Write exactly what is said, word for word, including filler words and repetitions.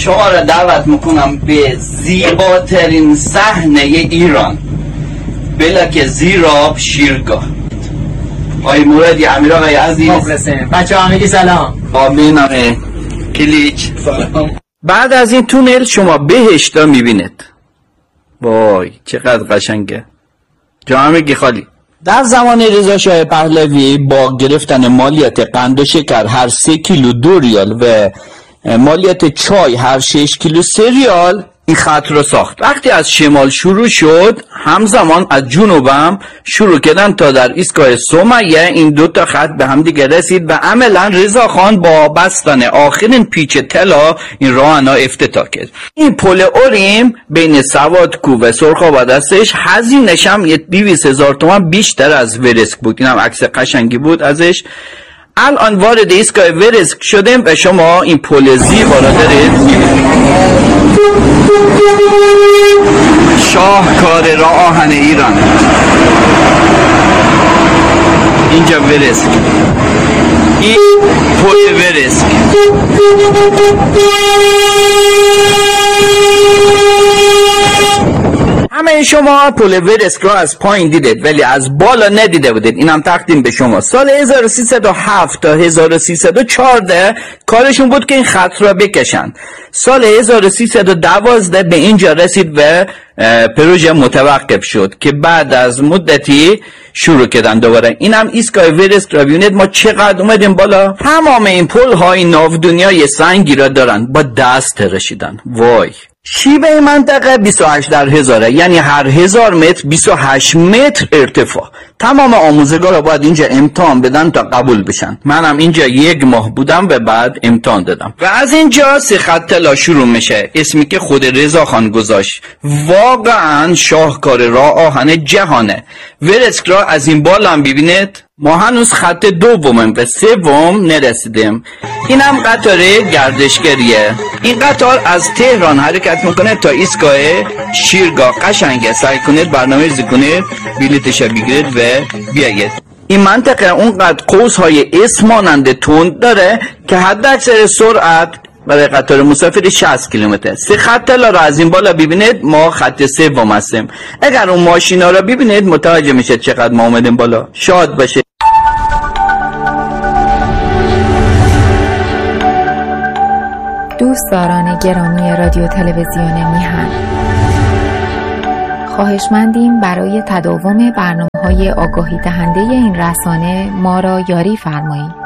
شما را دعوت میکنم به زیباترین صحنه ایران، بلک زیراب شیرگاه. آقای مرادی، امیر آقای عزیز، مخلصیم. بچه همگی سلام. آمینه کلیچ سلام. بعد از این تونل شما بهشت را میبینید. وای چقدر قشنگه. جا همگی خالی. در زمان رضا شاه پهلوی با گرفتن مالیات قند و شکر هر سه کیلو دو ریال و مالیات چای هر شش کیلو سه ریال این خط رو ساخت. وقتی از شمال شروع شد، همزمان از جنوبم شروع کردن تا در ایستگاه سمیه این دو تا خط به هم دیگه رسید و عملا رضا خان با بستن آخرین پیچ طلا این راهنا افتتاح کرد. این پل اوریم بین سوادکوه و سرخاباد هستش. هزینه‌ش هم دویست هزار تومان بیشتر از ورسک بود. اینم عکس قشنگی بود ازش. الان وارد ایستگاه ورسک شدیم و شما این پل زیبا را دارید. شاهکار راه آهن ایران. اینجا ورسک، این پل ورسک. همه شما پل ورسک را از پایین دیدید ولی از بالا ندیده بودید. اینم تقدیم به شما. سال هزار و سیصد و هفت تا هزار و سیصد و چهارده کارشون بود که این خط را بکشن. سال هزار و سیصد و دوازده به اینجا رسید و پروژه متوقف شد که بعد از مدتی شروع کردن دوباره. اینم ایستگاه ورسک را ببینید. ما چقدر اومدیم بالا. تمام این پل های ناو دنیای سنگی را دارن با دست تراشیدن. وای. شیبه منطقه بیست و هشت در هزاره، یعنی هر هزار متر بیست و هشت متر ارتفاع. تمام آموزگار را باید اینجا امتحان بدن تا قبول بشن. منم اینجا یک ماه بودم و بعد امتحان دادم. و از اینجا سه خط طلا شروع میشه، اسمی که خود رضا خان گذاشت. واقعا شاهکار راه آهن جهانه. ورسک را از این بالا هم ببینید. ما هنوز خط دومم و سوم نرسیدیم. اینم قطار گردشگریه. این قطار از تهران حرکت میکنه تا ایستگاه شیرگاه. قشنگه. سعی کنید برنامه‌ریزی کنید، بلیطش بگیرید و بیایید. این منطقه اونقدر قوس‌های اسم مانند تند داره که حد اکثر سرعت برای قطار مسافری شصت کیلومتر. سه خط طلا را از این بالا ببینید. ما خط سوم هستیم. اگر اون ماشینا را ببینید متوجه میشید چقدر ما اومدیم بالا. شاد باشه. دوستداران گرامی رادیو تلویزیون میهن، خواهشمندیم برای تداوم برنامه‌های آگاهی دهنده این رسانه ما را یاری فرمایید.